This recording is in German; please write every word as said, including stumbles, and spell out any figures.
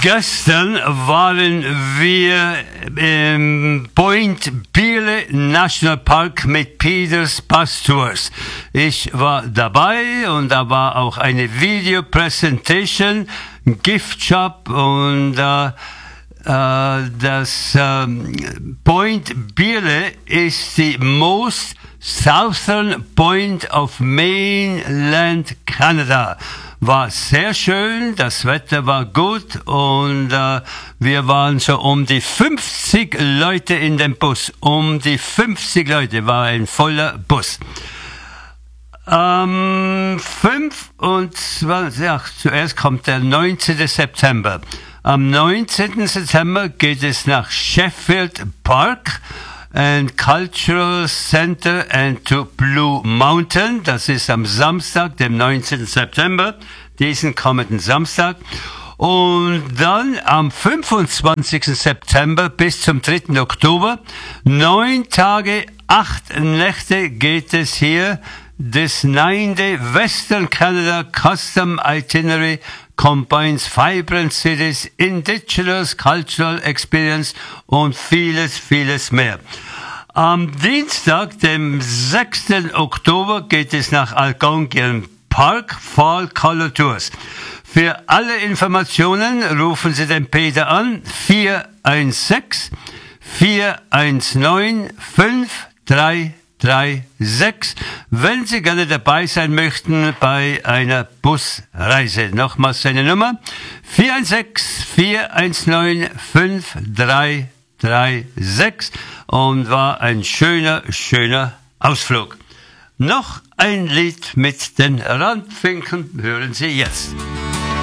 Gestern waren wir im Point Birle National Park mit Peters Bus Tours. Ich war dabei und da war auch eine Video-Präsentation, Gift Shop und äh, äh, das äh, Point Birle ist die most southern point of mainland Canada. War sehr schön, das Wetter war gut und äh, wir waren so um die fünfzig Leute in dem Bus. Um die fünfzig Leute war ein voller Bus. Am fünfundzwanzigsten Ach, zuerst kommt der neunzehnten September. Am neunzehnten September geht es nach Sheffield Park and Cultural Center and to Blue Mountain. Das ist am Samstag, dem neunzehnten September, diesen kommenden Samstag. Und dann am fünfundzwanzigsten September bis zum dritten Oktober, neun Tage, acht Nächte geht es hier. Das neunte Western Canada Custom Itinerary combines vibrant cities, indigenous cultural experience und vieles, vieles mehr. Am Dienstag, dem sechsten Oktober, geht es nach Algonquian Park Fall Color Tours. Für alle Informationen rufen Sie den Peter an, vier eins sechs, vier eins neun, fünf drei drei sechs, wenn Sie gerne dabei sein möchten bei einer Busreise. Nochmals seine Nummer, vier eins sechs, vier eins neun, fünf drei drei sechs und war ein schöner, schöner Ausflug. Noch ein Lied mit den Randfinken hören Sie jetzt.